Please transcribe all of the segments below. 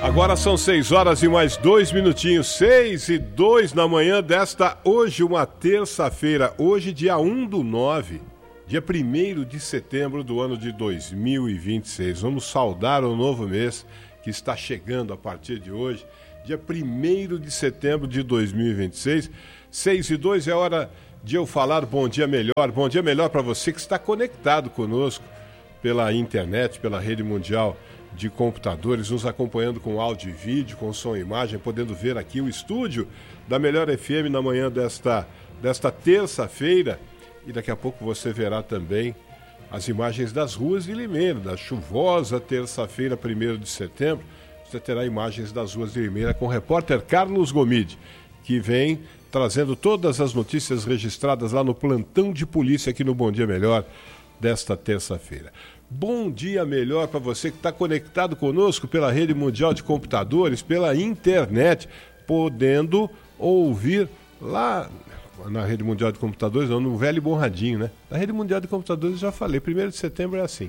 Agora são 6 horas e mais 2 minutinhos, 6:02 na manhã desta, hoje uma terça-feira, hoje dia 1/9, dia 1º de setembro do ano de 2026. Vamos saudar o novo mês que está chegando a partir de hoje, dia 1º de setembro de 2026, 6:02 é hora de eu falar bom dia melhor para você que está conectado conosco pela internet, pela rede mundial de computadores, nos acompanhando com áudio e vídeo, com som e imagem, podendo ver aqui o estúdio da Melhor FM na manhã desta terça-feira. E daqui a pouco você verá também as imagens das ruas de Limeira, da chuvosa terça-feira, 1º de setembro. Você terá imagens das ruas de Limeira com o repórter Carlos Gomide, que vem trazendo todas as notícias registradas lá no plantão de polícia aqui no Bom Dia Melhor desta terça-feira. Bom dia melhor para você que está conectado conosco pela rede mundial de computadores, pela internet, podendo ouvir lá na rede mundial de computadores, não, no velho e bom radinho, né? Na rede mundial de computadores eu já falei, 1º de setembro é assim.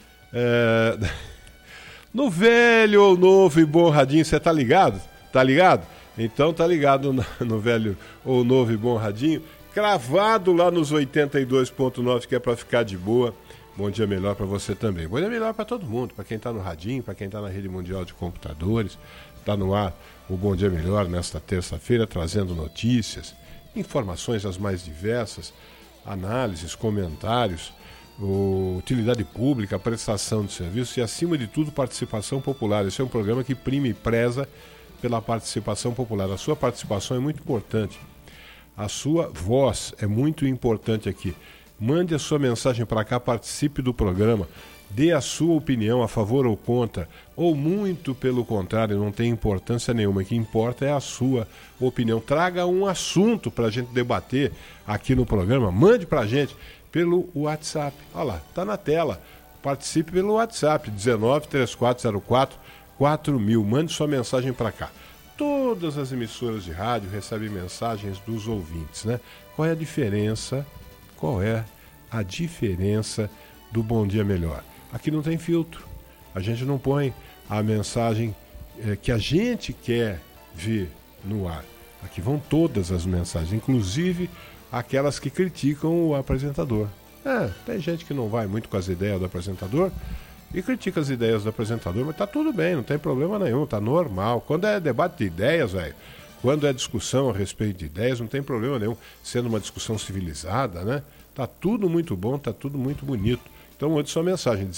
No velho ou novo e bom radinho, você tá ligado? Tá ligado? Então tá ligado no velho ou novo e bom radinho, cravado lá nos 82.9, que é para ficar de boa. Bom dia melhor para você também. Bom dia melhor para todo mundo, para quem está no radinho, para quem está na rede mundial de computadores. Está no ar o Bom Dia Melhor nesta terça-feira, trazendo notícias, informações as mais diversas, análises, comentários, utilidade pública, prestação de serviço e, acima de tudo, participação popular. Esse é um programa que prima e preza pela participação popular. A sua participação é muito importante. A sua voz é muito importante aqui. Mande a sua mensagem para cá, participe do programa, dê a sua opinião a favor ou contra, ou muito pelo contrário, não tem importância nenhuma. O que importa é a sua opinião. Traga um assunto para a gente debater aqui no programa, mande para a gente pelo WhatsApp. Olha lá, está na tela. Participe pelo WhatsApp, 1934044000. Mande sua mensagem para cá. Todas as emissoras de rádio recebem mensagens dos ouvintes, né? Qual é a diferença? Qual é a diferença do Bom Dia Melhor? Aqui não tem filtro. A gente não põe a mensagem que a gente quer ver no ar. Aqui vão todas as mensagens, inclusive aquelas que criticam o apresentador. Tem gente que não vai muito com as ideias do apresentador e critica as ideias do apresentador, mas tá tudo bem, não tem problema nenhum, tá normal. Quando é debate de ideias, velho, quando é discussão a respeito de ideias, não tem problema nenhum, sendo uma discussão civilizada, né? Tá tudo muito bom, tá tudo muito bonito. Então, mande sua mensagem,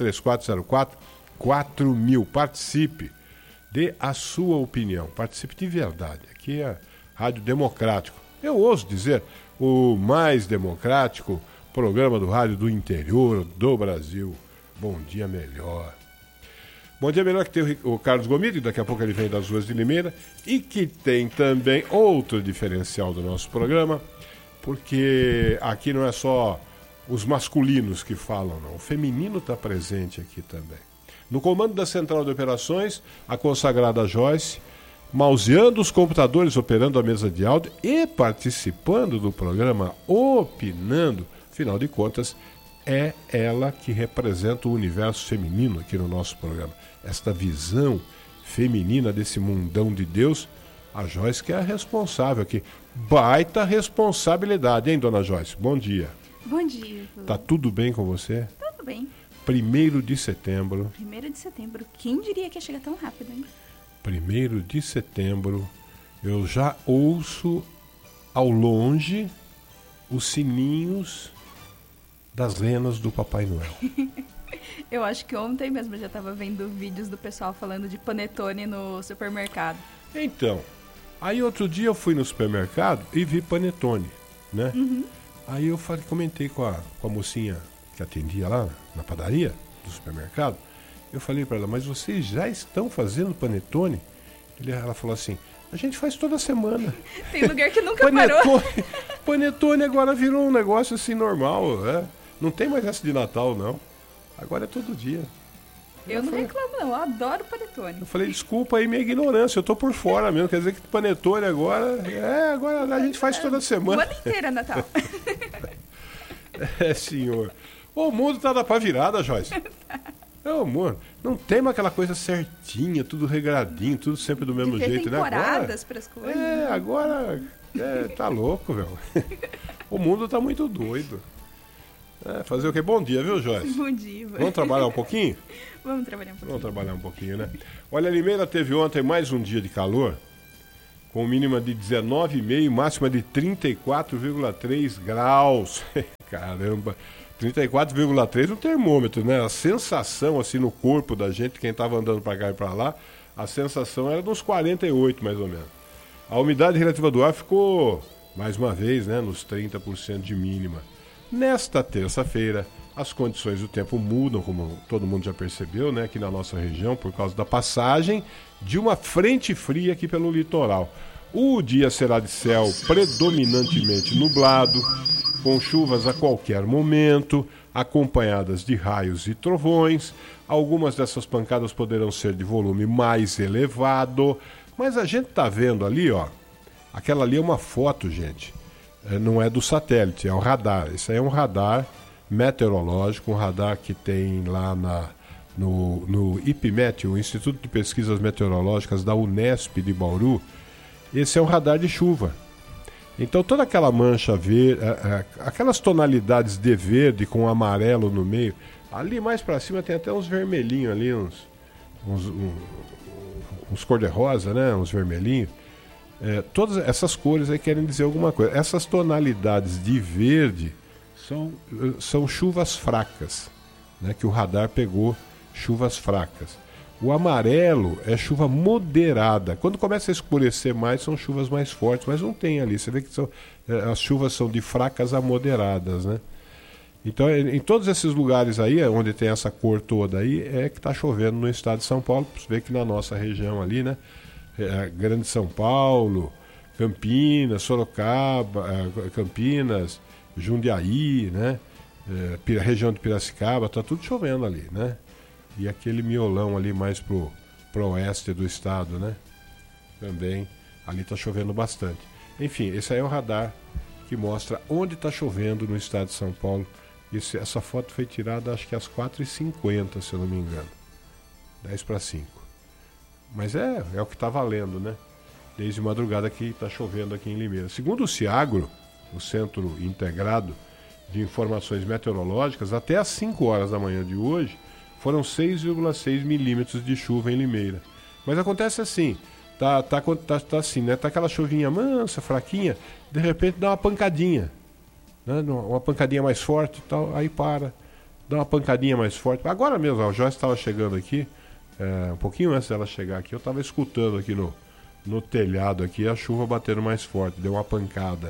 1934044000. Participe, dê a sua opinião, participe de verdade. Aqui é Rádio Democrático. Eu ouso dizer, o mais democrático programa do rádio do interior do Brasil. Bom Dia Melhor. Bom Dia Melhor, que tem o Carlos Gomide, daqui a pouco ele vem das ruas de Limeira, e que tem também outro diferencial do nosso programa, porque aqui não é só os masculinos que falam, não. O feminino está presente aqui também. No comando da Central de Operações, a consagrada Joyce, mauseando os computadores, operando a mesa de áudio e participando do programa, opinando. Afinal de contas, é ela que representa o universo feminino aqui no nosso programa. Esta visão feminina desse mundão de Deus, a Joyce que é a responsável aqui. Baita responsabilidade, hein, dona Joyce? Bom dia. Bom dia. Tá tudo bem com você? Tudo bem. 1º de setembro. 1º de setembro. Quem diria que ia chegar tão rápido, hein? 1º de setembro. Eu já ouço ao longe os sininhos das renas do Papai Noel. Eu acho que ontem mesmo eu já estava vendo vídeos do pessoal falando de panetone no supermercado. Então, aí outro dia eu fui no supermercado e vi panetone, né? Uhum. Aí eu comentei com a mocinha que atendia lá na padaria do supermercado. Eu falei para ela, mas vocês já estão fazendo panetone? Ela falou assim, a gente faz toda semana. Tem lugar que nunca parou. Panetone agora virou um negócio assim normal, né? Não tem mais essa de Natal, não. Agora é todo dia. Eu não reclamo, não. Eu adoro panetone. Eu falei, desculpa aí minha ignorância, eu tô por fora mesmo. Quer dizer que panetone agora... agora a gente faz toda semana. O ano inteiro é Natal. Senhor. O mundo tá pra virada, Joyce. Não tem mais aquela coisa certinha, tudo regradinho, tudo sempre do mesmo jeito, né? Temporadas para as coisas. Agora tá louco, velho. O mundo tá muito doido. Fazer o quê? Bom dia, viu, Joyce? Bom dia. Vamos trabalhar um pouquinho? Vamos trabalhar um pouquinho, né? Olha, a Limeira teve ontem mais um dia de calor, com mínima de 19,5, máxima de 34,3 graus. Caramba! 34,3 no termômetro, né? A sensação assim no corpo da gente, quem estava andando para cá e para lá, a sensação era nos 48 mais ou menos. A umidade relativa do ar ficou, mais uma vez, né, nos 30% de mínima. Nesta terça-feira, as condições do tempo mudam, como todo mundo já percebeu, né, aqui na nossa região, por causa da passagem de uma frente fria aqui pelo litoral. O dia será de céu predominantemente nublado, com chuvas a qualquer momento, acompanhadas de raios e trovões. Algumas dessas pancadas poderão ser de volume mais elevado, mas a gente está vendo ali, ó, aquela ali é uma foto, gente, não é do satélite, é o radar. Isso aí é um radar meteorológico, um radar que tem lá no IPMET, o Instituto de Pesquisas Meteorológicas da Unesp de Bauru. Esse é um radar de chuva. Então toda aquela mancha verde, aquelas tonalidades de verde com amarelo no meio, ali mais para cima tem até uns vermelhinhos ali, uns cor-de-rosa, né? Uns vermelhinhos. Todas essas cores aí querem dizer alguma coisa. Essas tonalidades de verde são chuvas fracas, né? Que o radar pegou chuvas fracas. O amarelo é chuva moderada. Quando começa a escurecer mais, são chuvas mais fortes, mas não tem ali. Você vê que as chuvas são de fracas a moderadas, né? Então, em todos esses lugares aí, onde tem essa cor toda aí, é que está chovendo no estado de São Paulo. Você vê que na nossa região ali, né? Grande São Paulo, Campinas, Sorocaba, Campinas, Jundiaí, né? Região de Piracicaba, está tudo chovendo ali, né? E aquele miolão ali mais pro oeste do estado, né? Também ali está chovendo bastante. Enfim, esse aí é o radar que mostra onde está chovendo no estado de São Paulo. Essa foto foi tirada acho que às 4h50, se eu não me engano. 10:05. Mas é o que está valendo, né? Desde madrugada que está chovendo aqui em Limeira. Segundo o CIAGRO, o Centro Integrado de Informações Meteorológicas, até às 5 horas da manhã de hoje, foram 6,6 milímetros de chuva em Limeira. Mas acontece assim, tá assim, né? Tá aquela chuvinha mansa, fraquinha, de repente dá uma pancadinha, né? Uma pancadinha mais forte e tal, aí para, dá uma pancadinha mais forte. Agora mesmo, a Joyce estava chegando aqui, um pouquinho antes dela chegar aqui, eu estava escutando aqui no telhado aqui, a chuva batendo mais forte, deu uma pancada.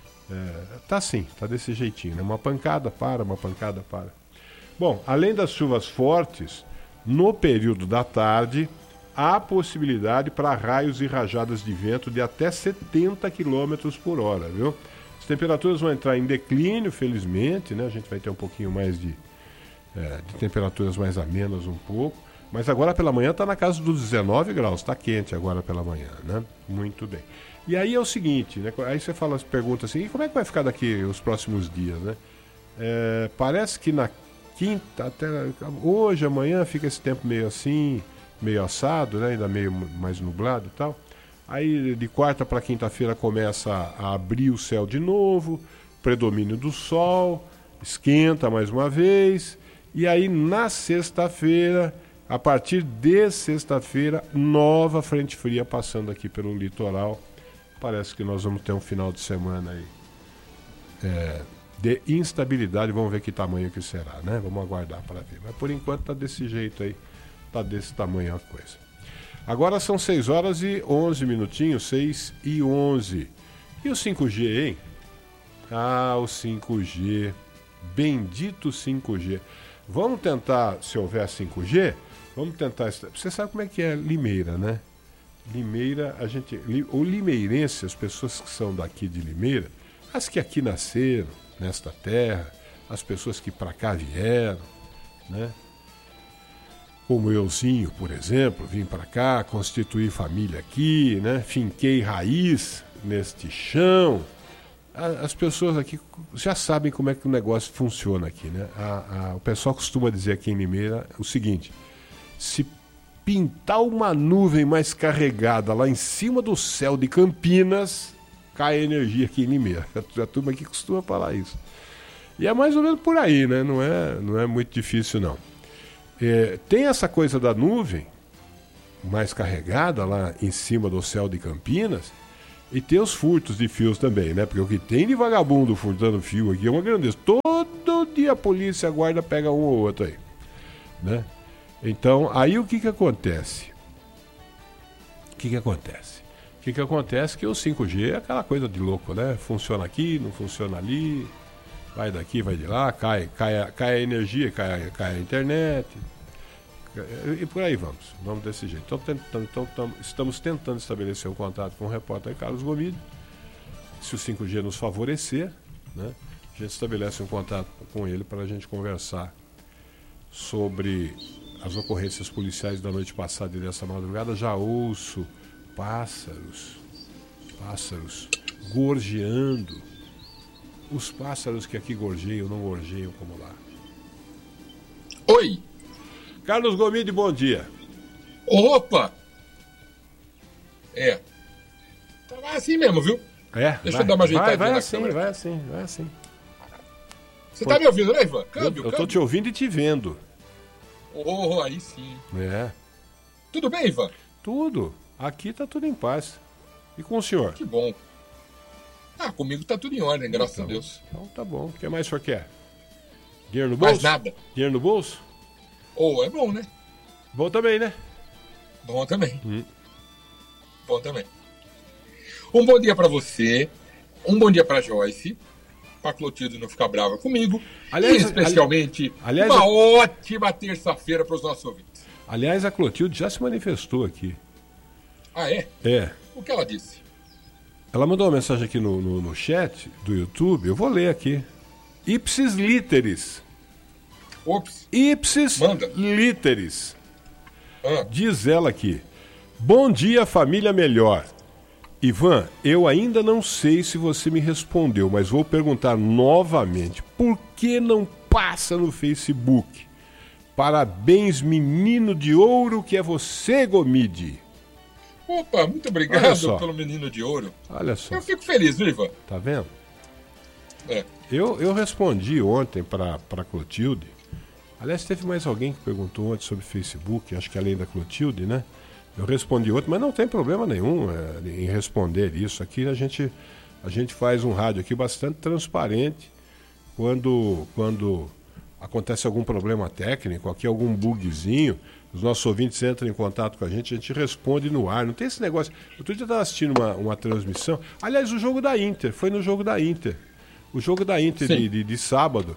Tá assim, tá desse jeitinho, né? Uma pancada para, uma pancada para. Bom, além das chuvas fortes, no período da tarde, há possibilidade para raios e rajadas de vento de até 70 km por hora, viu? As temperaturas vão entrar em declínio, felizmente, né? A gente vai ter um pouquinho mais de temperaturas mais amenas um pouco, mas agora pela manhã está na casa dos 19 graus, está quente agora pela manhã, né? Muito bem. E aí é o seguinte, né? Aí você pergunta assim, e como é que vai ficar daqui os próximos dias, né? Parece que na quinta, até hoje, amanhã, fica esse tempo meio assim, meio assado, né? Ainda meio mais nublado e tal. Aí de quarta para quinta-feira começa a abrir o céu de novo, predomínio do sol, esquenta mais uma vez. E aí na sexta-feira, a partir de sexta-feira, nova frente fria passando aqui pelo litoral. Parece que nós vamos ter um final de semana aí de instabilidade. Vamos ver que tamanho que será, né? Vamos aguardar para ver. Mas por enquanto tá desse jeito aí, tá desse tamanho a coisa. Agora são 6 horas e 11 minutinhos, 6h11. E o 5G, hein? Ah, o 5G. Bendito 5G. Vamos tentar, se houver 5G, vamos tentar... Você sabe como é que é Limeira, né? Limeira, o limeirense, as pessoas que são daqui de Limeira, as que aqui nasceram, nesta terra, as pessoas que para cá vieram, né? Como euzinho, por exemplo, vim para cá, constituí família aqui, né? Finquei raiz neste chão. as pessoas aqui já sabem como é que o negócio funciona aqui, né? O pessoal costuma dizer aqui em Limeira o seguinte: se pintar uma nuvem mais carregada lá em cima do céu de Campinas, cai a energia aqui em Limeira. A turma aqui costuma falar isso. E é mais ou menos por aí, né? Não é muito difícil, não. Tem essa coisa da nuvem mais carregada lá em cima do céu de Campinas, e tem os furtos de fios também, né? Porque o que tem de vagabundo furtando fio aqui é uma grandeza. Todo dia a polícia, a guarda pega um ou outro aí, né? Então, aí o que acontece? O que acontece é que o 5G é aquela coisa de louco, né? Funciona aqui, não funciona ali, vai daqui, vai de lá, cai a energia, cai a internet, e por aí vamos desse jeito. Estamos tentando estabelecer um contato com o repórter Carlos Gomide. Se o 5G nos favorecer, né, a gente estabelece um contato com ele para a gente conversar sobre as ocorrências policiais da noite passada e dessa madrugada. Já ouço pássaros gorjeando. Os pássaros que aqui gorjeiam não gorjeiam como lá. Oi! Carlos Gomide, bom dia. Opa! Vai assim mesmo, viu? Deixa eu dar uma ajeitada vai na assim, câmera. vai assim. Você tá me ouvindo, né, Ivan? Eu tô te ouvindo e te vendo. Aí sim. Tudo bem, Ivan? Tudo. Aqui tá tudo em paz. E com o senhor? Que bom. Comigo tá tudo em ordem, graças a Deus. Então tá bom. O que mais o senhor quer? Dinheiro no bolso? Mais nada. Dinheiro no bolso? É bom, né? Bom também, né? Bom também. Bom também. Um bom dia pra você. Um bom dia pra Joyce. Pra Clotilde não ficar brava comigo. Aliás, e especialmente uma ótima terça-feira pros nossos ouvintes. Aliás, a Clotilde já se manifestou aqui. Ah, é? É. O que ela disse? Ela mandou uma mensagem aqui no chat do YouTube. Eu vou ler aqui. Ipsis literis. Ops. Ipsis Manda. literis. Diz ela aqui: bom dia, família melhor. Ivan, eu ainda não sei se você me respondeu, mas vou perguntar novamente. Por que não passa no Facebook? Parabéns, menino de ouro, que é você, Gomide. Opa, muito obrigado pelo menino de ouro. Olha só. Eu fico feliz, viu, Ivan? Tá vendo? É. Eu respondi ontem para Clotilde. Aliás, teve mais alguém que perguntou ontem sobre Facebook, acho que além da Clotilde, né? Eu respondi ontem, mas não tem problema nenhum em responder isso. Aqui a gente faz um rádio aqui bastante transparente. Quando acontece algum problema técnico, aqui algum bugzinho, os nossos ouvintes entram em contato com a gente responde no ar. Não tem esse negócio. Outro dia eu estava assistindo uma transmissão. Aliás, o jogo da Inter, foi no jogo da Inter. O jogo da Inter de sábado.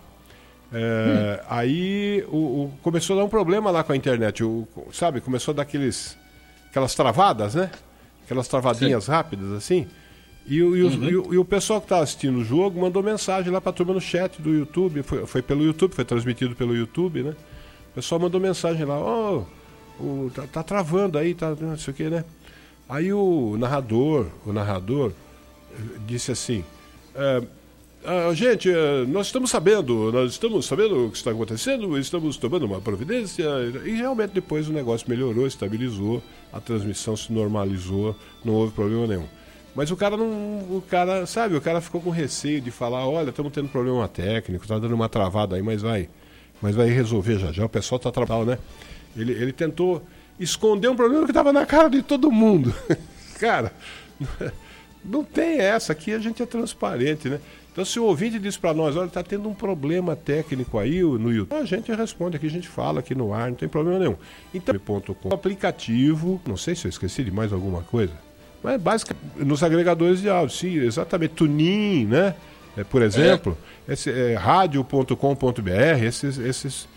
Aí começou a dar um problema lá com a internet. Sabe, começou a dar aquelas travadas, né? Aquelas travadinhas rápidas assim. E o pessoal que estava assistindo o jogo mandou mensagem lá para a turma no chat do YouTube. Foi pelo YouTube, foi transmitido pelo YouTube, né? O pessoal mandou mensagem lá: tá travando aí, tá, não sei o que, né? Aí o narrador disse assim: gente, nós estamos sabendo o que está acontecendo, estamos tomando uma providência. E realmente depois o negócio melhorou, estabilizou, a transmissão se normalizou, não houve problema nenhum. Mas o cara ficou com receio de falar: olha, estamos tendo problema técnico, está dando uma travada aí, mas vai resolver já. O pessoal está travando, né? Ele tentou esconder um problema que estava na cara de todo mundo. Cara, não tem essa, aqui a gente é transparente, né? Então, se o ouvinte diz para nós: olha, está tendo um problema técnico aí no YouTube, a gente responde aqui, a gente fala aqui no ar, não tem problema nenhum. Então, o aplicativo, não sei se eu esqueci de mais alguma coisa, mas basicamente nos agregadores de áudio, sim, exatamente, TuneIn, né? Por exemplo, radio.com.br, esses